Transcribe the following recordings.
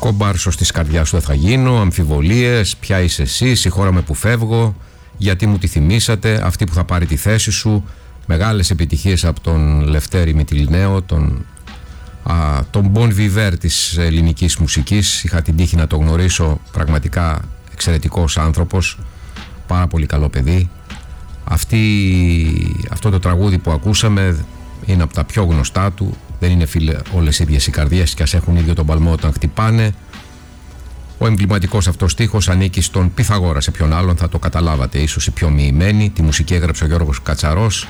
Κομπάρσος της καρδιάς σου δεν θα γίνω, αμφιβολίες, ποια είσαι εσύ, συγχώραμε που φεύγω, γιατί μου τη θυμήσατε, αυτή που θα πάρει τη θέση σου. Μεγάλες επιτυχίες από τον Λευτέρη Μητυλινέο, τον Bon Vivant της ελληνικής μουσικής. Είχα την τύχη να το γνωρίσω, πραγματικά εξαιρετικός άνθρωπος, πάρα πολύ καλό παιδί. Αυτό το τραγούδι που ακούσαμε είναι από τα πιο γνωστά του. Δεν είναι, φίλε, όλες οι ίδιες οι καρδιές, και ας έχουν ίδιο τον παλμό όταν χτυπάνε. Ο εμβληματικός αυτός στίχος ανήκει στον Πυθαγόρα, σε ποιον άλλον θα το καταλάβατε ίσως οι πιο μοιημένοι. Τη μουσική έγραψε ο Γιώργος Κατσαρός.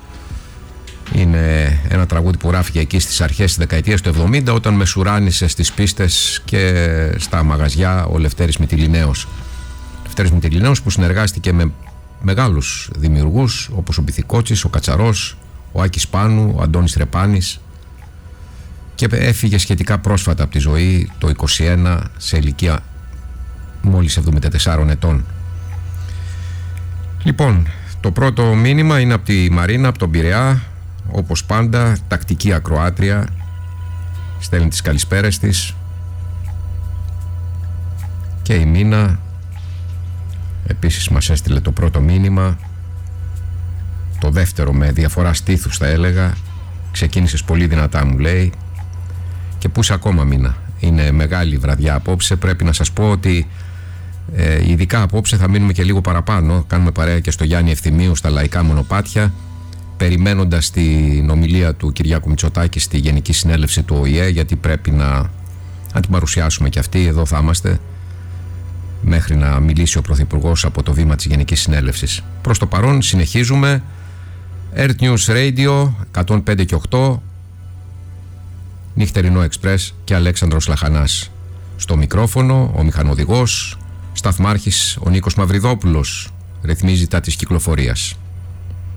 Είναι ένα τραγούδι που γράφηκε εκεί στις αρχές της δεκαετίας του 70, όταν μεσουράνησε στις πίστες και στα μαγαζιά ο Λευτέρης Μητυλινέος. Λευτέρης Μητυλινέος που συνεργάστηκε με μεγάλους δημιουργούς όπως ο Μπιθικότσης, ο Κατσαρός, ο Άκης Πάνου, ο Αντώνης Ρεπάνης, και έφυγε σχετικά πρόσφατα από τη ζωή το 21 σε ηλικία μόλις 74 ετών. Λοιπόν, το πρώτο μήνυμα είναι από τη Μαρίνα, από τον Πειραιά. Όπως πάντα, τακτική ακροάτρια, στέλνει τις καλησπέρες της. Και η Μίνα επίσης μας έστειλε το πρώτο μήνυμα. Το δεύτερο με διαφορά στήθους θα έλεγα. Ξεκίνησες πολύ δυνατά, μου λέει. Και πού είσαι ακόμα, Μίνα? Είναι μεγάλη βραδιά απόψε. Πρέπει να σας πω ότι ειδικά απόψε θα μείνουμε και λίγο παραπάνω. Κάνουμε παρέα και στο Γιάννη Ευθυμίου στα Λαϊκά Μονοπάτια, περιμένοντας την ομιλία του Κυριάκου Μητσοτάκη στη Γενική Συνέλευση του ΟΗΕ, γιατί πρέπει να την παρουσιάσουμε και αυτή. Εδώ θα είμαστε μέχρι να μιλήσει ο Πρωθυπουργός από το βήμα της Γενικής Συνέλευσης. Προς το παρόν συνεχίζουμε. Earth News Radio 105 και 8, Νυχτερινό Εξπρές και Αλέξανδρος Λαχανάς. Στο μικρόφωνο ο μηχανοδηγός, σταθμάρχης ο Νίκος Μαυριδόπουλος, ρυθμίζει τα της κυκλοφορίας.